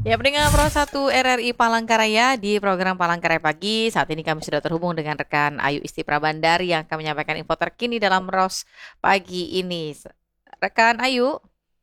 Ya, pendengar Pro 1 RRI Palangkaraya di program Palangkaraya Pagi. Saat ini kami sudah terhubung dengan rekan Ayu Isti Prabandari yang akan menyampaikan info terkini dalam ROS pagi ini. Rekan Ayu.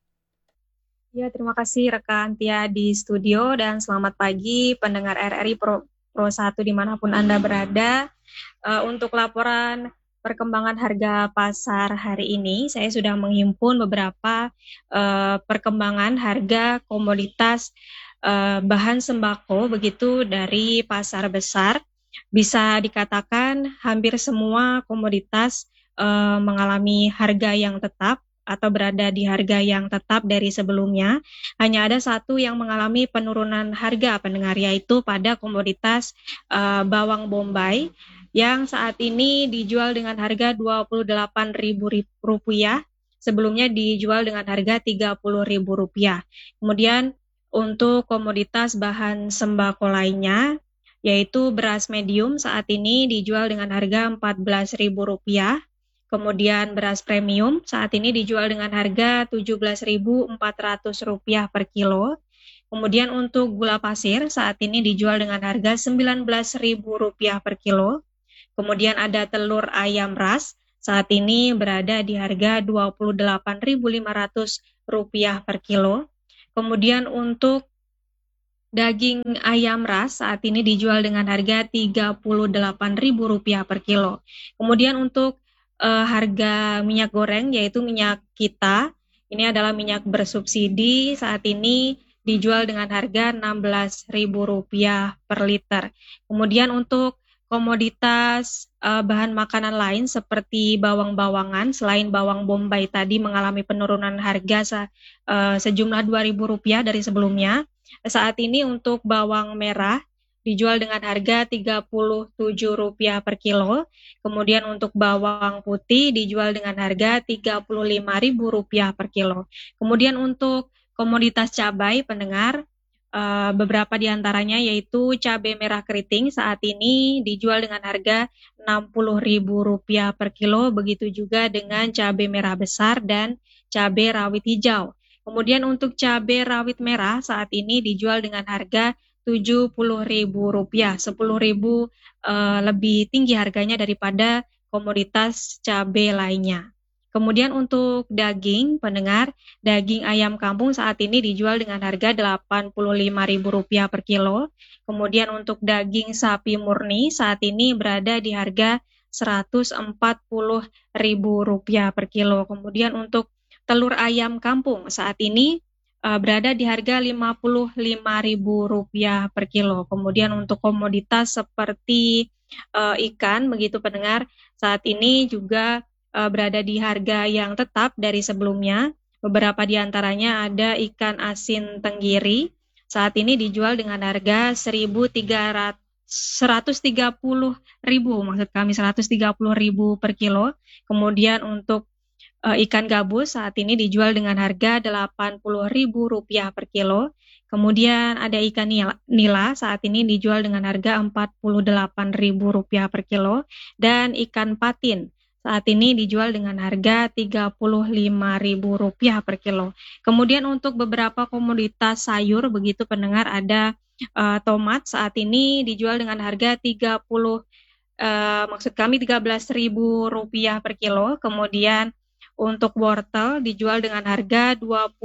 Ya, terima kasih rekan Tia di studio dan selamat pagi pendengar RRI Pro 1 dimanapun Anda berada. Untuk laporan perkembangan harga pasar hari ini, saya sudah menghimpun beberapa perkembangan harga komoditas bahan sembako begitu dari pasar besar. Bisa dikatakan hampir semua komoditas mengalami harga yang tetap atau berada di harga yang tetap dari sebelumnya. Hanya ada satu yang mengalami penurunan harga pendengar, yaitu pada komoditas bawang bombay yang saat ini dijual dengan harga Rp28.000, sebelumnya dijual dengan harga Rp30.000. Kemudian untuk komoditas bahan sembako lainnya, yaitu beras medium saat ini dijual dengan harga Rp14.000. Kemudian beras premium saat ini dijual dengan harga Rp17.400 per kilo. Kemudian untuk gula pasir saat ini dijual dengan harga Rp19.000 per kilo. Kemudian ada telur ayam ras, saat ini berada di harga Rp28.500 per kilo. Kemudian untuk daging ayam ras saat ini dijual dengan harga Rp38.000 per kilo. Kemudian untuk harga minyak goreng, yaitu minyak kita, ini adalah minyak bersubsidi, saat ini dijual dengan harga Rp16.000 per liter. Kemudian untuk komoditas bahan makanan lain seperti bawang-bawangan, selain bawang bombay tadi mengalami penurunan harga sejumlah Rp2.000 dari sebelumnya. Saat ini untuk bawang merah dijual dengan harga Rp37 per kilo. Kemudian untuk bawang putih dijual dengan harga Rp35.000 per kilo. Kemudian untuk komoditas cabai pendengar, beberapa di antaranya yaitu cabai merah keriting saat ini dijual dengan harga Rp60.000 per kilo, begitu juga dengan cabai merah besar dan cabai rawit hijau. Kemudian untuk cabai rawit merah saat ini dijual dengan harga Rp70.000, Rp10.000 lebih tinggi harganya daripada komoditas cabai lainnya. Kemudian untuk daging pendengar, daging ayam kampung saat ini dijual dengan harga Rp85.000 per kilo. Kemudian untuk daging sapi murni saat ini berada di harga Rp140.000 per kilo. Kemudian untuk telur ayam kampung saat ini berada di harga Rp55.000 per kilo. Kemudian untuk komoditas seperti ikan, begitu pendengar, saat ini juga berada di harga yang tetap dari sebelumnya. Beberapa di antaranya ada ikan asin tenggiri, saat ini dijual dengan harga Rp130.000, maksud kami Rp130.000 per kilo. Kemudian untuk ikan gabus saat ini dijual dengan harga Rp80.000 per kilo. Kemudian ada ikan nila saat ini dijual dengan harga Rp48.000 per kilo. Dan ikan patin saat ini dijual dengan harga Rp35.000 per kilo. Kemudian untuk beberapa komoditas sayur, begitu pendengar, ada tomat saat ini dijual dengan harga 13.000 per kilo. Kemudian untuk wortel dijual dengan harga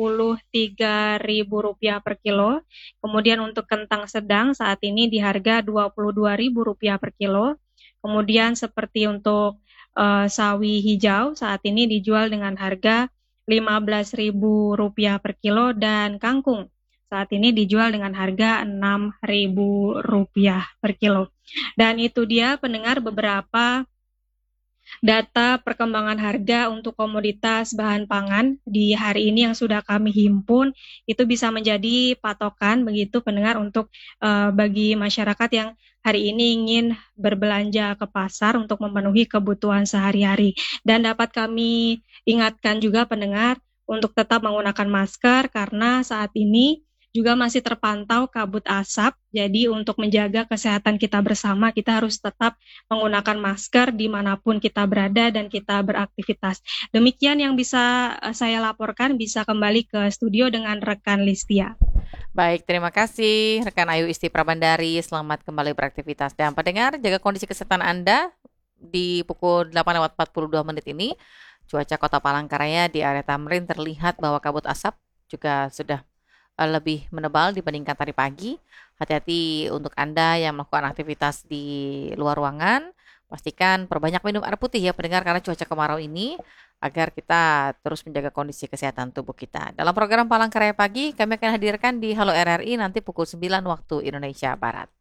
Rp23.000 per kilo. Kemudian untuk kentang sedang saat ini di harga Rp22.000 per kilo. Kemudian seperti untuk sawi hijau saat ini dijual dengan harga Rp15.000 per kilo, dan kangkung saat ini dijual dengan harga Rp6.000 per kilo. Dan itu dia pendengar beberapa data perkembangan harga untuk komoditas bahan pangan di hari ini yang sudah kami himpun. Itu bisa menjadi patokan begitu pendengar untuk bagi masyarakat yang hari ini ingin berbelanja ke pasar untuk memenuhi kebutuhan sehari-hari. Dan dapat kami ingatkan juga pendengar untuk tetap menggunakan masker karena saat ini juga masih terpantau kabut asap. Jadi untuk menjaga kesehatan kita bersama, kita harus tetap menggunakan masker dimanapun kita berada dan kita beraktivitas. Demikian yang bisa saya laporkan, bisa kembali ke studio dengan rekan Listia. Baik, terima kasih rekan Ayu Isti Prabandari. Selamat kembali beraktivitas. Dan pendengar, jaga kondisi kesehatan Anda di pukul 8:42 ini. Cuaca Kota Palangkaraya di area Tamrin terlihat bahwa kabut asap juga sudah lebih menebal dibandingkan tadi pagi. Hati-hati untuk Anda yang melakukan aktivitas di luar ruangan. Pastikan perbanyak minum air putih ya pendengar karena cuaca kemarau ini agar kita terus menjaga kondisi kesehatan tubuh kita. Dalam program Palangkaraya Pagi, kami akan hadirkan di Halo RRI nanti pukul 9 waktu Indonesia Barat.